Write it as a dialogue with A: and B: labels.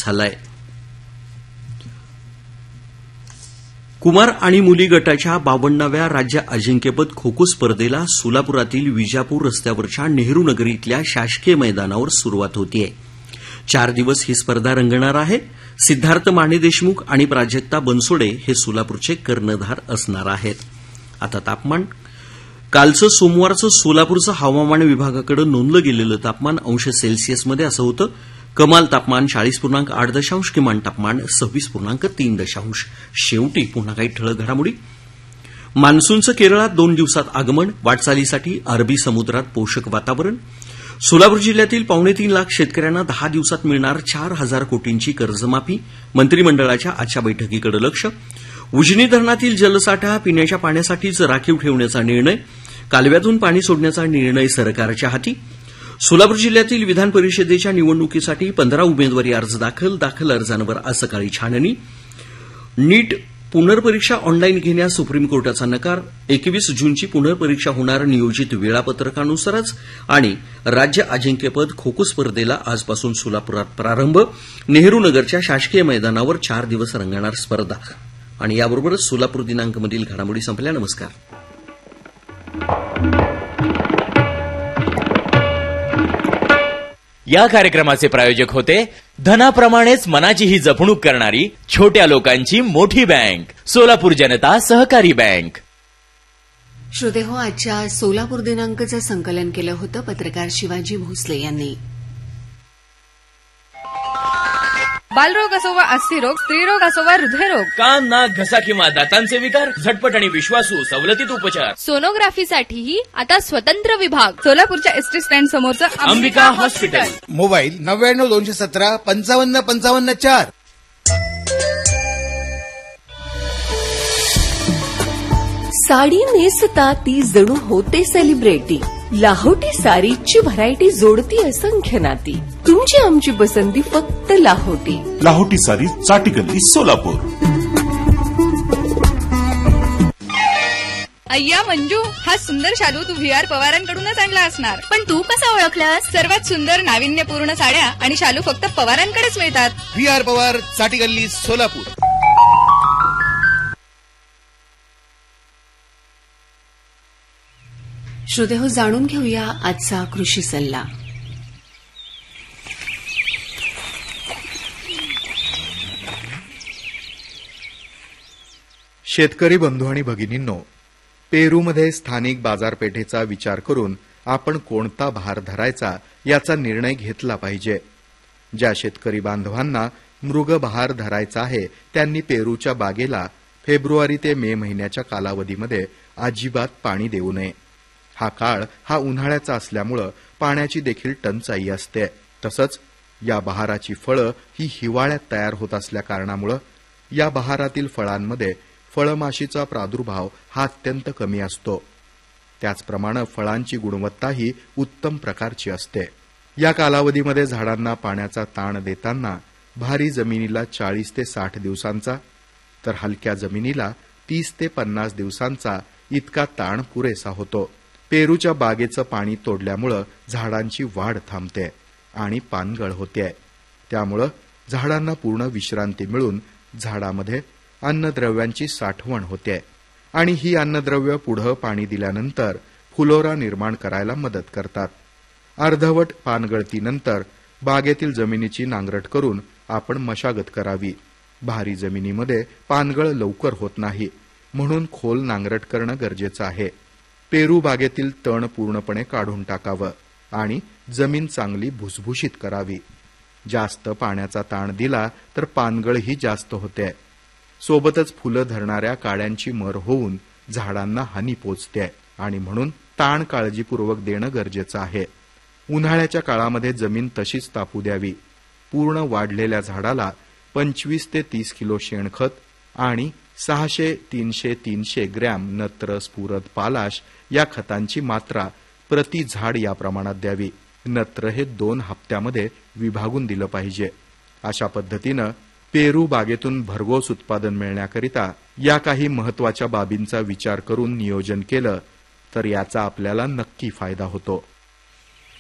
A: झालाय. कुमार आणि मुली गटाच्या 52व्या राज्य अजिंक्यपद खो खो स्पर्धेला सोलापुरातील विजापूर रस्त्यावरच्या नेहरू नगर इथल्या शासकीय मैदानावर सुरुवात होतीये. 4 दिवस ही स्पर्धा रंगणार आहे. सिद्धार्थ माने देशमुख आणि प्राजक्ता बनसोडे हे सोलापूरचे कर्णधार असणार आहेत. आता तापमान. कालचं सोमवारचं सोलापूरचं हवामान विभागाकडे नोंदलं गेलेलं तापमान अंश सेल्सिअसमध्ये असं होतं. कमाल तापमान 40.8, किमान तापमान 26.3. शेवटी पुन्हा काही ठळक घडामोडी. मान्सूनचं केरळात 2 दिवसात आगमन. वाटचालीसाठी अरबी समुद्रात पोषक वातावरण. सोलापूर जिल्ह्यातील 3.25 लाख शेतकऱ्यांना 10 दिवसात मिळणार 4,000 कोटींची कर्जमाफी. मंत्रिमंडळाच्या आजच्या बैठकीकडे लक्ष. उजनी धरणातील जलसाठा पिण्याच्या पाण्यासाठीच राखीव ठेवण्याचा निर्णय. कालव्यातून पाणी सोडण्याचा निर्णय सरकारच्या हाती. सोलापूर जिल्ह्यातील विधान परिषदेच्या निवडणुकीसाठी 15 उमेदवारी अर्ज दाखल अर्जांवर आज सकाळी छाननी. नीट पुनर्परीक्षा ऑनलाईन घेण्यास सुप्रीम कोर्टाचा नकार. 21 जूनची पुनर्परीक्षा होणार नियोजित वेळापत्रकानुसारच. आणि राज्य अजिंक्यपद खो खो स्पर्धेला आजपासून सोलापुरात प्रारंभ. नेहरू नगरच्या शासकीय मैदानावर 4 दिवस रंगणार स्पर्धा. आणि याबरोबरच सोलापूर दिनांकमधील घडामोडी संपल्या. नमस्कार.
B: या कार्यक्रमाचे प्रायोजक होते धनाप्रमाणेच मनाचीही जपणूक करणारी छोट्या लोकांची मोठी बँक सोलापूर जनता सहकारी बँक.
C: श्रोतेहो, आजच्या सोलापूर दिनांकचं संकलन केलं होतं पत्रकार शिवाजी भोसले यांनी.
D: बालरोग असो वा अस्थिरोग, स्त्रीरोग असो वा हृदयरोग,
B: कान नाक घसा किंवा दातांचे विकार, झटपट आणि विश्वासू सवलतीत उपचार.
D: सोनोग्राफीसाठीही आता स्वतंत्र विभाग सोलापूरच्या एसटी स्टँड समोरचं
B: अंबिका हॉस्पिटल.
E: मोबाईल 99 217 55 55 4.
F: साडी नेसता ती जणू होते सेलिब्रिटी. लाहोटी सारीची व्हरायटी जोडती असंख्य नाती. तुमची आमची पसंती फक्त लाहोटी.
G: लाहोटी सारी चाटीगल्ली सोलापूर.
D: अय्या मंजू, हा सुंदर शालू तू व्ही आर पवारांकडूनच आणला असणार. पण तू कसा ओळखलास? सर्वात सुंदर नाविन्यपूर्ण साड्या आणि शालू फक्त पवारांकडेच मिळतात.
E: V R Pawar, Chatigalli Solapur.
C: श्रोतेहो, जाणून घेऊया आजचा कृषी सल्ला.
H: शेतकरी बंधू आणि भगिनींनो, पेरूमध्ये स्थानिक बाजारपेठेचा विचार करून आपण कोणता बहार धरायचा याचा निर्णय घेतला पाहिजे. ज्या शेतकरी बांधवांना मृग बहार धरायचा आहे त्यांनी पेरूच्या बागेला फेब्रुवारी ते मे महिन्याच्या कालावधीमध्ये अजिबात पाणी देऊ नये. हा काळ हा उन्हाळ्याचा असल्यामुळं पाण्याची देखील टंचाई असते. तसंच या बहाराची फळं ही हिवाळ्यात तयार होत असल्या कारणामुळं या बहारातील फळांमध्ये फळमाशीचा प्रादुर्भाव हा अत्यंत कमी असतो. त्याचप्रमाणे फळांची गुणवत्ताही उत्तम प्रकारची असते. या कालावधीमध्ये झाडांना पाण्याचा ताण देताना भारी जमिनीला 40 ते 60 दिवसांचा तर हलक्या जमिनीला 30 ते 50 दिवसांचा इतका ताण पुरेसा होतो. पेरूच्या बागेचं पाणी तोडल्यामुळं झाडांची वाढ थांबते आणि पानगळ होते. त्यामुळं झाडांना पूर्ण विश्रांती मिळून झाडामध्ये अन्नद्रव्यांची साठवण होते आणि ही अन्नद्रव्य पुढं पाणी दिल्यानंतर फुलोरा निर्माण करायला मदत करतात. अर्धवट पानगळतीनंतर बागेतील जमिनीची नांगरट करून आपण मशागत करावी. भारी जमिनीमध्ये पानगळ लवकर होत नाही, म्हणून खोल नांगरट करणं गरजेचं आहे. पेरू बागेतील तण पूर्णपणे काढून टाकावं आणि जमीन चांगली भुसभुशीत करावी. जास्त पाण्याचा ताण दिला तर पानगळही जास्त होते. सोबतच फुलं धरणाऱ्या काड्यांची मर होऊन झाडांना हानी पोचते आणि म्हणून ताण काळजीपूर्वक देणं गरजेचं आहे. उन्हाळ्याच्या काळामध्ये जमीन तशीच तापू द्यावी. पूर्ण वाढलेल्या झाडाला 25 ते 30 किलो शेणखत आणि 600-300 ग्रॅम नत्र, स्फुरद, पालाश या खतांची मात्रा प्रति झाड या प्रमाणात द्यावी. नत्र हे 2 हप्त्यामध्ये विभागून दिलं पाहिजे. अशा पद्धतीनं पेरू बागेतून भरघोस उत्पादन मिळण्याकरिता या काही महत्वाच्या बाबींचा विचार करून नियोजन केलं तर याचा आपल्याला नक्की फायदा होतो.